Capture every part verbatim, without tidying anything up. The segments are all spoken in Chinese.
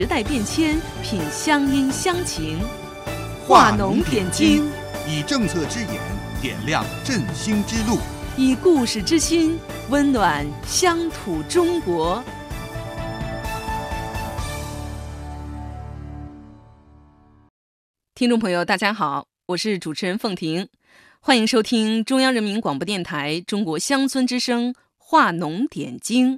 时代变迁，品乡音乡情。画农点睛， 以政策之眼点亮振兴之路， 以故事之心温暖乡土中国。听众朋友，大家好，我是主持人凤婷，欢迎收听中央人民广播电台中国乡村之声画农点睛。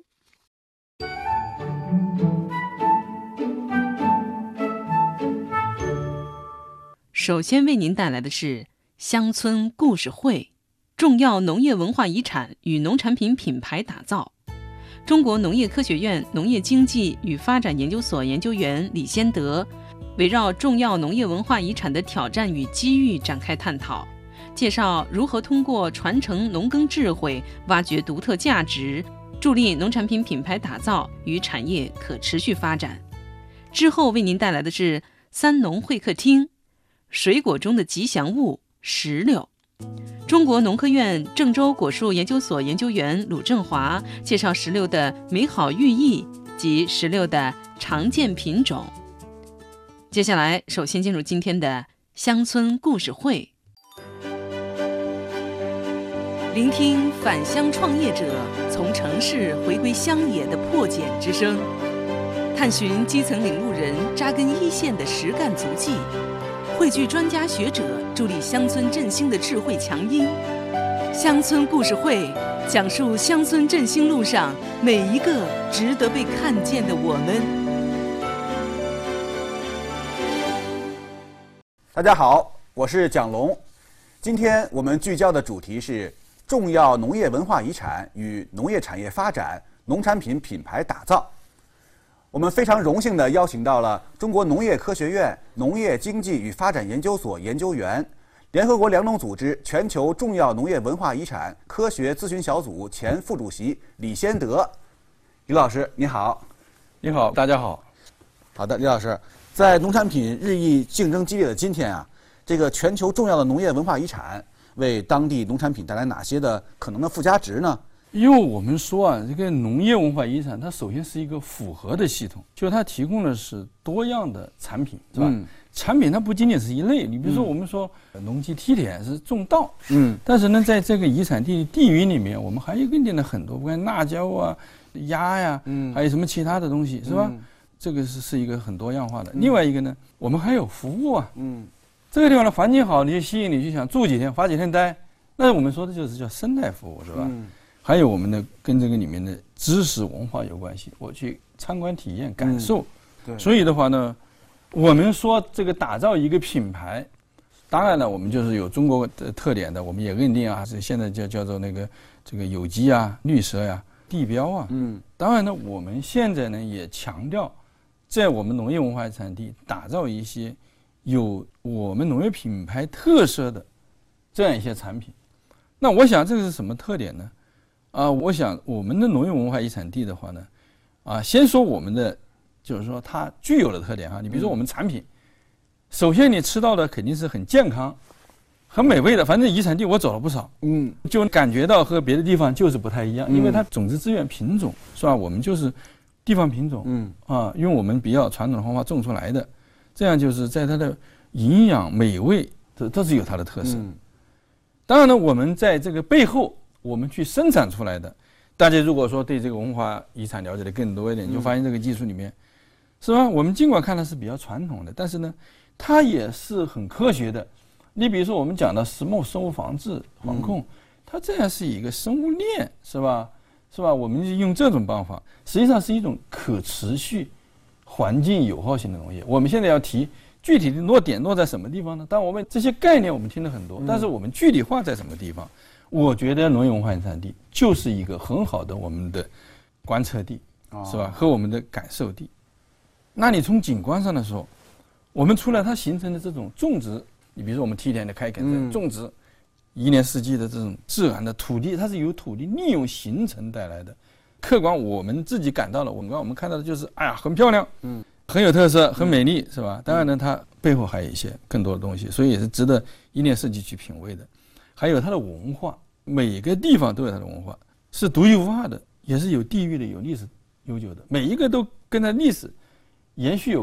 首先为您带来的是乡村故事会，重要农业文化遗产与农产品品牌打造。中国农业科学院农业经济与发展研究所研究员李先德围绕重要农业文化遗产的挑战与机遇展开探讨，介绍如何通过传承农耕智慧，挖掘独特价值，助力农产品品牌打造与产业可持续发展。之后为您带来的是三农会客厅，水果中的吉祥物石榴。中国农科院郑州果树研究所研究员鲁正华介绍石榴的美好寓意及石榴的常见品种。接下来首先进入今天的乡村故事会，聆听返乡创业者从城市回归乡野的破茧之声，探寻基层领路人扎根一线的实干足迹，汇聚专家学者助力乡村振兴的智慧强音。乡村故事会讲述乡村振兴路上每一个值得被看见的我们。 大家好，我是蒋龙。今天我们聚焦的主题是重要农业文化遗产与农业产业发展、农产品品牌打造。我们非常荣幸地邀请到了中国农业科学院农业经济与发展研究所研究员、联合国粮农组织全球重要农业文化遗产科学咨询小组前副主席李先德。李老师，你好。 你好，大家好。 好的，李老师，在农产品日益竞争激烈的今天啊，这个全球重要的农业文化遗产为当地农产品带来哪些的可能的附加值呢？ 因为我们说啊，这个农业文化遗产它首先是一个复合的系统，就它提供的是多样的产品，是吧？嗯、产品它不仅仅是一类，你比如说我们说农机梯田是种稻，嗯，但是呢，在这个遗产地地域里面，我们还有更定的很多，不管辣椒啊、鸭呀、啊，嗯，还有什么其他的东西，是吧？嗯、这个是是一个很多样化的。嗯、另外一个呢，我们还有服务啊，嗯，这个地方的环境好，你就吸引你去想住几天、发几天呆，那我们说的就是叫生态服务，是吧？嗯，还有我们的跟这个里面的知识文化有关系，我去参观体验感受、嗯、对，所以的话呢，我们说这个打造一个品牌，当然了，我们就是有中国的特点的，我们也认定啊，是现在叫叫做那个这个有机啊、绿色呀、啊、地标啊，嗯，当然呢，我们现在呢也强调，在我们农业文化遗产地打造一些有我们农业品牌特色的这样一些产品。那我想这个是什么特点呢？啊，我想我们的农业文化遗产地的话呢，啊，先说我们的，就是说它具有的特点哈。你比如说我们产品，嗯、首先你吃到的肯定是很健康、很美味的。反正遗产地我走了不少，嗯，就感觉到和别的地方就是不太一样，嗯、因为它种子资源品种是吧？我们就是地方品种，嗯，啊，用我们比较传统的方法种出来的，这样就是在它的营养、美味，这都是有它的特色。嗯、当然呢，我们在这个背后。我们去生产出来的，大家如果说对这个文化遗产了解的更多一点，你就发现这个技术里面，是吧？我们尽管看它是比较传统的，但是呢，它也是很科学的。你比如说我们讲的石墨生物防治防控，它这样是一个生物链，是吧？是吧？我们用这种办法，实际上是一种可持续、环境友好型的农业。我们现在要提具体的落点落在什么地方呢？当然，我们这些概念我们听了很多，但是我们具体化在什么地方？我觉得农业文化遗产地就是一个很好的我们的观测地，是吧？和我们的感受地。那你从景观上的时候，我们除了它形成的这种种植，你比如说我们梯田的开垦、嗯、种植，一年四季的这种自然的土地，它是由土地利用形成带来的。客观我们自己感到了，我们刚我们看到的就是，哎呀，很漂亮，嗯，很有特色，很美丽，是吧？当然呢，它背后还有一些更多的东西，所以也是值得一年四季去品味的。还有它的文化。每个地方都有它的文化，是独一无二的，也是有地域的、有历史悠久的。每一个都跟它历史延续有